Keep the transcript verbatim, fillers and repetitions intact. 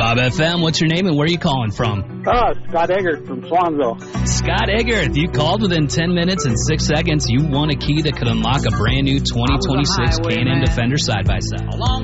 Bob F M, what's your name and where are you calling from? Oh, Scott Eggert from Swansville. Scott Eggert, you called within ten minutes and six seconds. You won a key that could unlock a brand new twenty twenty-six K and M Defender side-by-side.